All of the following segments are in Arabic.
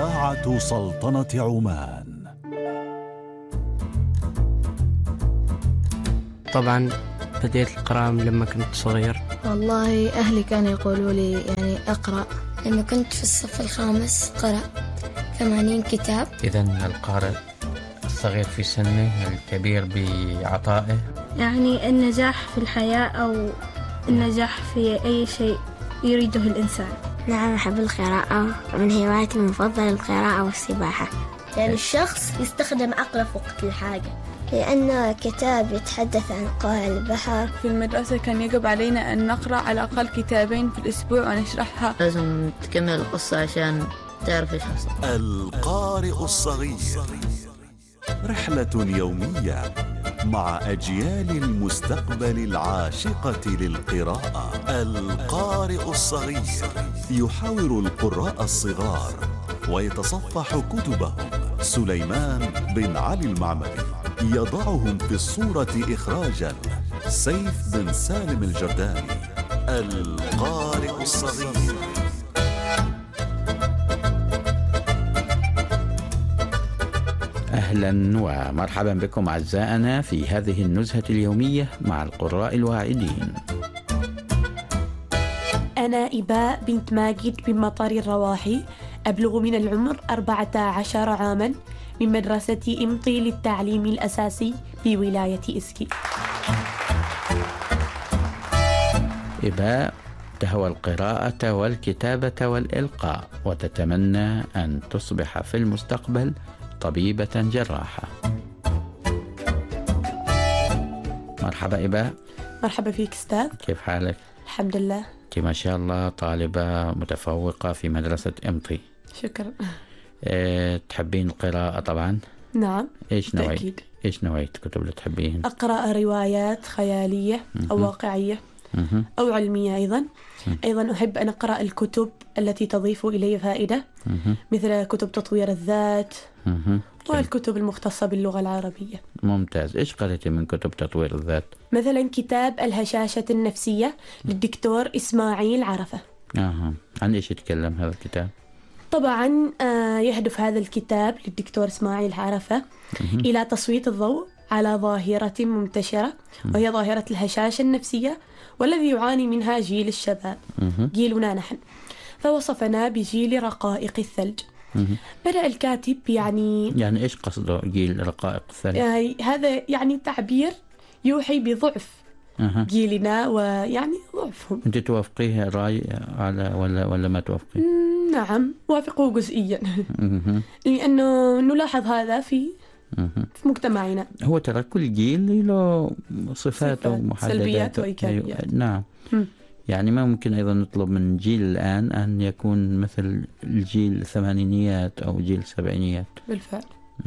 إذاعة سلطنة عمان. طبعا بديت القراءة لما كنت صغير. والله أهلي كانوا يقولوا لي يعني أقرأ. لما كنت في الصف الخامس قرأ 80 كتاب. إذن القارئ الصغير في سنه الكبير بعطائه. يعني النجاح في الحياة أو النجاح في أي شيء يريده الإنسان. نعم، أحب القراءة، من هواياتي المفضلة القراءة والسباحة. يعني الشخص يستخدم عقله في وقت الحاجة، لأنه كتاب يتحدث عن قاع البحر. في المدرسة كان يجب علينا أن نقرأ على الأقل كتابين في الأسبوع ونشرحها. لازم تكمل القصة عشان تعرف إيش حصل. القارئ الصغير، رحلة يومية مع أجيال المستقبل العاشقة للقراءة. القارئ الصغير يحاور القراء الصغار ويتصفح كتبهم. سليمان بن علي المعمري يضعهم في الصورة إخراجا. سيف بن سالم الجرداني. القارئ الصغير. أهلا ومرحبا بكم أعزائنا في هذه النزهة اليومية مع القراء الواعدين. أنا إباء بنت ماجد بن مطر الرواحي، أبلغ من العمر 14 عاما، من مدرسة إمطي للتعليم الأساسي بولاية إسكي. إباء تهوى القراءة والكتابة والإلقاء، وتتمنى أن تصبح في المستقبل طبيبة جراحة. مرحبا إباء. مرحبا فيك أستاذ. كيف حالك؟ الحمد لله. ما شاء الله طالبة متفوقة في مدرسة إمطي. شكرا. تحبين القراءة طبعا؟ نعم. إيش نوعية الكتب اللي تحبين؟ أقرأ روايات خيالية أو واقعية أو علمية أيضا أحب أن أقرأ الكتب التي تضيف إلي فائدة، مثل كتب تطوير الذات والكتب المختصة باللغة العربية. ممتاز. إيش قرأتي من كتب تطوير الذات؟ مثلا كتاب الهشاشة النفسية للدكتور إسماعيل عرفة. عن إيش يتكلم هذا الكتاب؟ طبعا يهدف هذا الكتاب للدكتور إسماعيل عرفة إلى تسليط الضوء على ظاهرة منتشرة، وهي ظاهرة الهشاشة النفسية، والذي يعاني منها جيل الشباب، جيلنا نحن. فوصفنا بجيل رقائق الثلج. بدأ الكاتب يعني إيش قصده جيل رقائق الثلج؟ هذا يعني تعبير يوحي بضعف جيلنا، ويعني ضعفهم. أنت توافقيه رأي على ولا ما توافقيه؟ نعم، وافقه جزئيا لأنه نلاحظ هذا في مجتمعنا. هو ترى كل جيل له صفات ومحددات، سلبيات وإيجابيات. نعم. يعني ما ممكن أيضا نطلب من جيل الآن أن يكون مثل الجيل الثمانينيات أو جيل السبعينيات. بالفعل.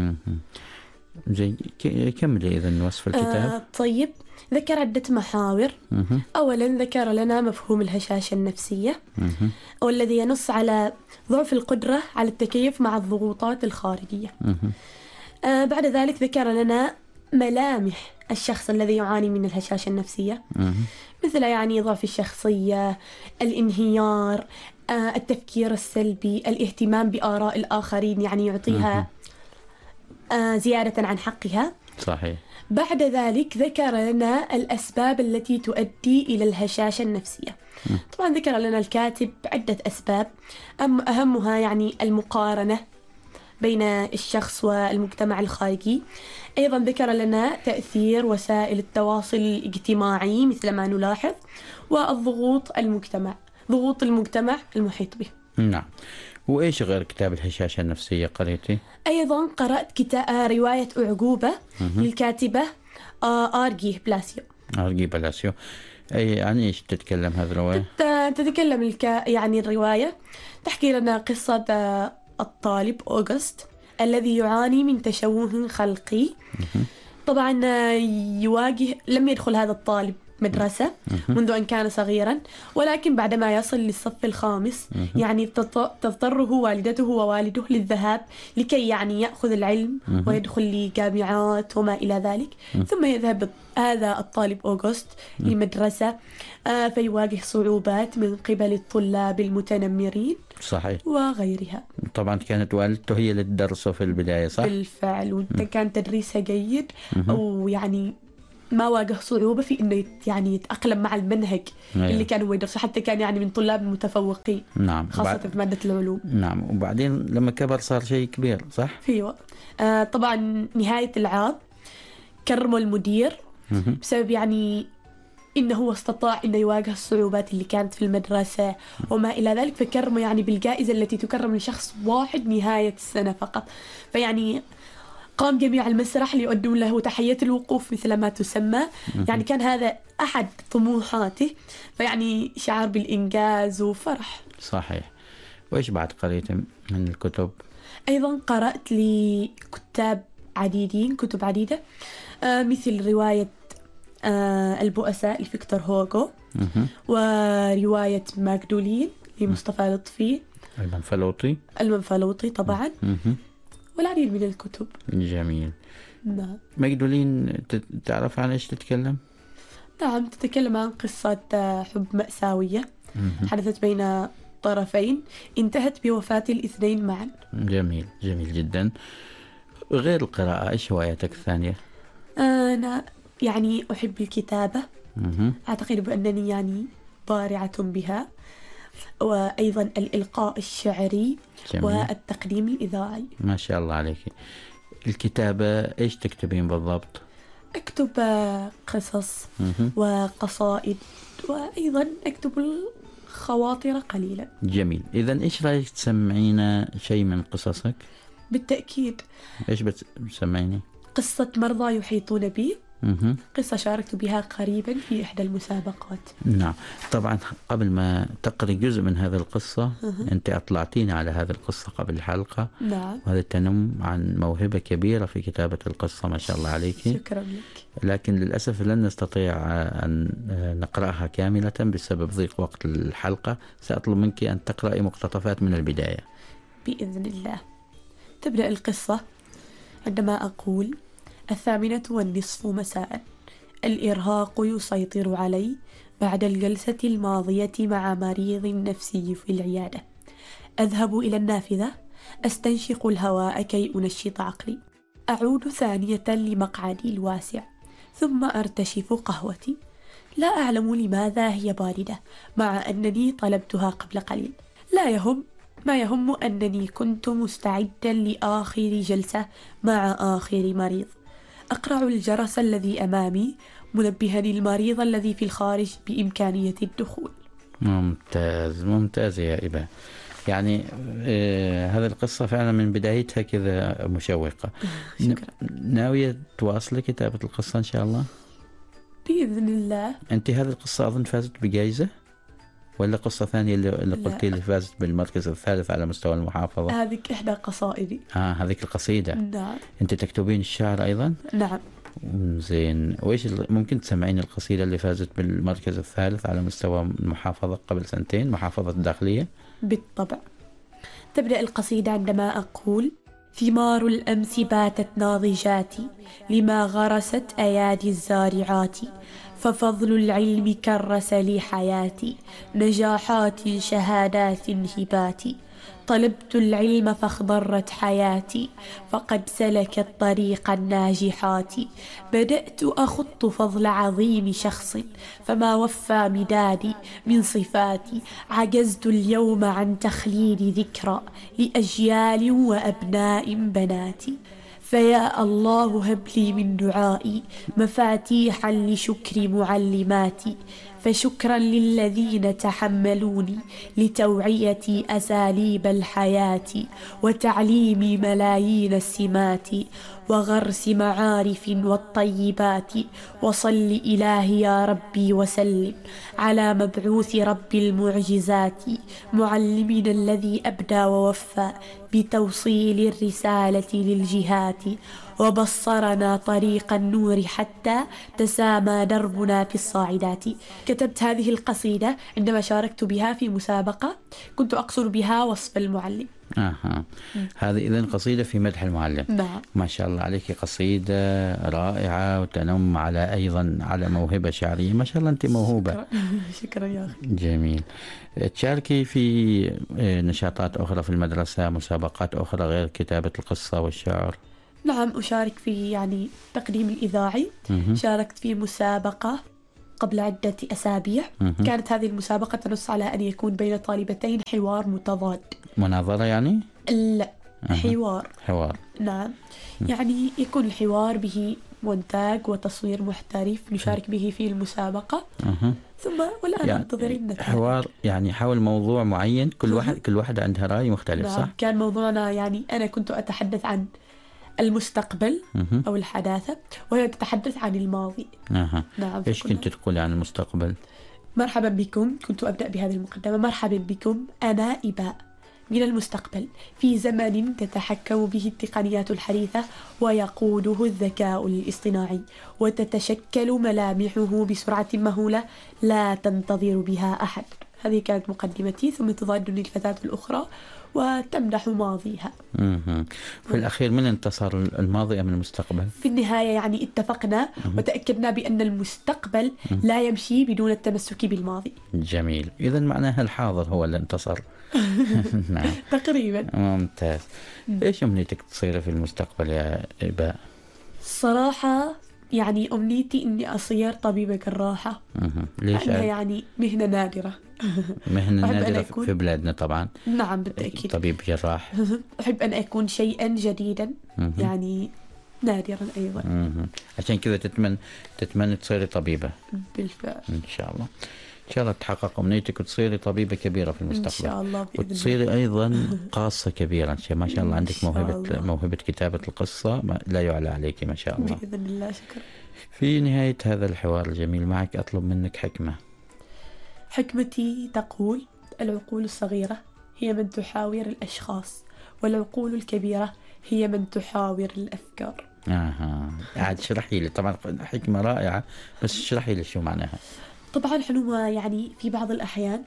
زي كملي إذن وصف الكتاب. طيب، ذكر عدة محاور. أولا ذكر لنا مفهوم الهشاشة النفسية، والذي ينص على ضعف القدرة على التكيف مع الضغوطات الخارجية. بعد ذلك ذكر لنا ملامح الشخص الذي يعاني من الهشاشة النفسية، مثل يعني ضعف الشخصية، الانهيار، التفكير السلبي، الاهتمام بآراء الآخرين، يعني يعطيها زيادة عن حقها. صحيح. بعد ذلك ذكر لنا الأسباب التي تؤدي إلى الهشاشة النفسية. طبعا ذكر لنا الكاتب عدة أسباب، أهمها يعني المقارنة بين الشخص والمجتمع الخارجي. أيضا ذكر لنا تأثير وسائل التواصل الاجتماعي مثل ما نلاحظ، والضغوط ضغوط المجتمع المحيط به. نعم. وإيش غير كتاب الهشاشة النفسية قريتي؟ أيضا قرأت رواية أعجوبة للكاتبة آرغي بلاسيو. أي عن إيش تتكلم هذه الرواية؟ تتكلم يعني الرواية تحكي لنا قصة الطالب أوغست الذي يعاني من تشوه خلقي. طبعا لم يدخل هذا الطالب مدرسة منذ أن كان صغيرا، ولكن بعدما يصل للصف الخامس يعني تضطره والدته ووالده للذهاب لكي يعني يأخذ العلم ويدخل لجامعات وما إلى ذلك. ثم يذهب هذا الطالب أوغوست لمدرسة فيواجه صعوبات من قبل الطلاب المتنمرين صحيح وغيرها. طبعا كانت والدته هي اللي تدرسه في البداية صح؟ بالفعل، وكان تدريسها جيد ويعني ما واجه صعوبة في إنه يعني يتأقلم مع المنهج اللي كانوا يدرسوا، حتى كان يعني من طلاب متفوقين. نعم. خاصة في مادة العلوم. نعم. وبعدين لما كبر صار شيء كبير صح؟ أيوة. طبعا نهاية العام كرمه المدير بسبب يعني إنه هو استطاع إنه يواجه الصعوبات اللي كانت في المدرسة وما إلى ذلك، فكرمه يعني بالجائزة التي تكرم لشخص واحد نهاية السنة فقط. فيعني قام جميع المسرح ليؤدون له تحية الوقوف مثل ما تسمى. يعني كان هذا أحد طموحاته، فيعني شعر بالإنجاز وفرح. صحيح. وإيش بعد قريت من الكتب؟ أيضا قرأت لكتاب عديدين، كتب عديدة، مثل رواية البؤساء لفيكتور هوغو، ورواية ماجدولين لمصطفى لطفي، المنفلوطي طبعا، والعديد من الكتب. جميل. نعم. ماجدولين تعرف عن إيش تتكلم؟ نعم، تتكلم عن قصة حب مأساوية حدثت بين طرفين انتهت بوفاة الاثنين معا. جميل، جميل جدا. غير القراءة إيش هواياتك الثانية؟ أنا يعني أحب الكتابة، أعتقد بأنني يعني بارعة بها، وأيضا الإلقاء الشعري. جميل. والتقديم الإذاعي. ما شاء الله عليك. الكتابة إيش تكتبين بالضبط؟ أكتب قصص وقصائد، وأيضا أكتب الخواطر قليلا. جميل. إذن إيش رأيك تسمعينا شيء من قصصك؟ بالتأكيد. إيش بتسمعيني؟ قصة مرضى يحيطون بي، قصة شاركت بها قريبا في إحدى المسابقات. نعم. طبعا قبل ما تقري جزء من هذه القصة أنت أطلعتينا على هذه القصة قبل الحلقة. نعم. وهذا تنم عن موهبة كبيرة في كتابة القصة، ما شاء الله عليك. شكرا لك. لكن للأسف لن نستطيع أن نقرأها كاملة بسبب ضيق وقت الحلقة. سأطلب منك أن تقرأي مقتطفات من البداية بإذن الله. تبدأ القصة عندما أقول: 8:30 مساء. الإرهاق يسيطر علي بعد الجلسة الماضية مع مريض نفسي في العيادة. أذهب إلى النافذة أستنشق الهواء كي أنشط عقلي. أعود ثانية لمقعدي الواسع، ثم أرتشف قهوتي. لا أعلم لماذا هي باردة مع أنني طلبتها قبل قليل. لا يهم، ما يهم أنني كنت مستعدا لآخر جلسة مع آخر مريض. أقرع الجرس الذي أمامي منبهني المريض الذي في الخارج بإمكانية الدخول. ممتاز، ممتاز يا إبا. يعني هذه القصة فعلا من بدايتها كذا مشوقة. شكرا. ناوية تواصلي كتابة القصة إن شاء الله؟ بإذن الله. أنت هذه القصة أظن فازت بجائزة، ولا قصة ثانية اللي قلتي لي فازت بالمركز الثالث على مستوى المحافظة؟ هذه إحدى قصائدي. هذيك القصيدة. نعم. أنت تكتبين الشعر أيضا؟ نعم. زين. وإيش ممكن تسمعين القصيدة اللي فازت بالمركز الثالث على مستوى المحافظة قبل 2 محافظة الداخلية؟ بالطبع. تبدأ القصيدة عندما أقول: ثمار الأمس باتت ناضجاتي لما غرست أيادي الزارعات، ففضل العلم كرس لي حياتي، نجاحات شهادات هبات. طلبت العلم فاخضرت حياتي، فقد سلكت طريق الناجحات. بدأت أخط فضل عظيم شخص، فما وفى مدادي من صفاتي. عجزت اليوم عن تخليد ذكرى لأجيال وأبناء بناتي. فيا الله هب لي من دعائي مفاتيحا لشكر معلماتي. فشكرا للذين تحملوني لتوعية أساليب الحياة وتعليم ملايين السمات وغرس معارف والطيبات. وصل إلهي يا ربي وسلم على مبعوث رب المعجزات، معلمنا الذي أبدى ووفى بتوصيل الرسالة للجهات. وبصرنا طريق النور حتى تسامى دربنا في الصاعدات. كتبت هذه القصيدة عندما شاركت بها في مسابقة كنت أقصد بها وصف المعلم. هذه إذن قصيدة في مدح المعلم. نعم. ما شاء الله عليك، قصيدة رائعة وتنم على أيضا على موهبة شعرية. ما شاء الله أنت موهوبة. شكرا يا أخي. جميل. تشاركي في نشاطات أخرى في المدرسة، مسابقات أخرى غير كتابة القصة والشعر؟ نعم، أشارك في تقديم الإذاعي. شاركت في مسابقة قبل عدة أسابيع. كانت هذه المسابقة تنص على أن يكون بين طالبتين حوار متضاد. مناظرة يعني؟ لا، حوار. نعم. يعني يكون الحوار به مونتاج وتصوير محترف نشارك به في المسابقة. ثم والآن ننتظر النتائج. حوار يعني حول موضوع معين، كل واحدة عندها رأي مختلف. نعم. صح؟ كان موضوعنا أنا كنت أتحدث عن المستقبل أو الحداثة، وهي تتحدث عن الماضي. نعم. إيش كنت تقول عن المستقبل؟ مرحبا بكم، كنت أبدأ بهذه المقدمة. مرحبا بكم، أنا إباء من المستقبل، في زمن تتحكم به التقنيات الحديثة ويقوده الذكاء الاصطناعي، وتتشكل ملامحه بسرعة مهولة لا تنتظر بها أحد. هذه كانت مقدمتي، ثم تضادني الفتاة الأخرى وتمدح ماضيها. في الأخير من انتصر، الماضي أم المستقبل؟ في النهاية اتفقنا وتأكدنا بأن المستقبل لا يمشي بدون التمسك بالماضي. جميل. إذن معناها الحاضر هو اللي انتصر. نعم. تقريبا. ممتاز. إيش أمنيتك تصير في المستقبل يا إباء؟ الصراحة أمنيتي إني أصير طبيبة جراحة. ليش؟ مهنة نادرة. مهنة نادرة في بلادنا طبعا. نعم بالتأكيد. طبيب جراح. أحب أن أكون شيئا جديدا، نادرا أيضا. عشان كذا تتمنى تصيري طبيبة. بالفعل. إن شاء الله. إن شاء الله تحقق أمنيتك وتصيري طبيبة كبيرة في المستقبل. إن شاء الله. وتصيري أيضا قاصة كبيرة. ما شاء الله عندك موهبة كتابة القصة لا يعلى عليك. ما شاء الله. بإذن الله. شكرا. في نهاية هذا الحوار الجميل معك أطلب منك حكمة. حكمتي تقول: العقول الصغيرة هي من تحاور الأشخاص، والعقول الكبيرة هي من تحاور الأفكار. عاد اشرحي لي. طبعا حكمة رائعة، بس اشرحي لي شو معناها. طبعا حنوما في بعض الأحيان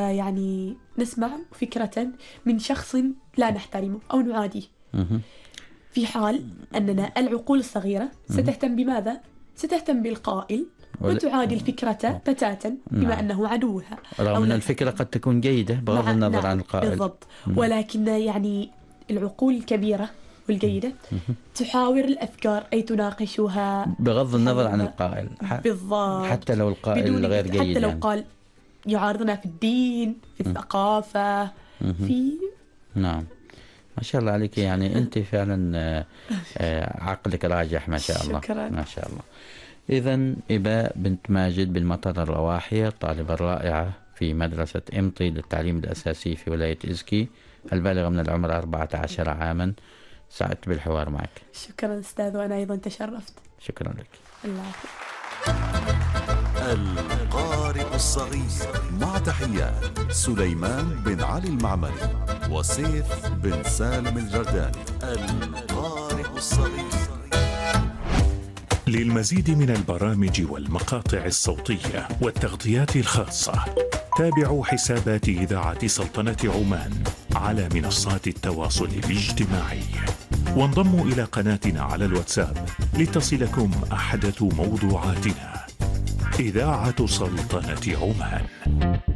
نسمع فكرة من شخص لا نحترمه أو نعاديه، في حال أننا العقول الصغيرة ستهتم بماذا؟ ستهتم بالقائل وتعادي الفكرة بتاتا بما أنه عدوها، رغم أن الفكرة قد تكون جيدة بغض النظر عن القائل. بالضبط. ولكن العقول الكبيرة والجيدة تحاور الأفكار، أي تناقشها بغض النظر عن القائل. بالضبط. حتى لو القائل غير جيد، حتى لو قال يعارضنا في الدين، في الثقافة، في نعم. ما شاء الله عليك. أنت فعلا عقلك راجح. ما شاء الله. شكرا. ما شاء الله. إذن إباء بنت ماجد بالمطر الرواحية، الطالبة الرائعة في مدرسة إمطي للتعليم الأساسي في ولاية إزكي، البالغة من العمر 14 عاما. سعدت بالحوار معك. شكرا أستاذ، وأنا أيضا تشرفت. شكرا لك. الله القارئ الصغير، مع تحيات سليمان بن علي المعمري وسيف بن سالم الجرداني. القارئ الصغير. للمزيد من البرامج والمقاطع الصوتية والتغطيات الخاصة، تابعوا حسابات إذاعة سلطنة عمان على منصات التواصل الاجتماعي، وانضموا إلى قناتنا على الواتساب لتصلكم أحدث موضوعاتنا. إذاعة سلطنة عمان.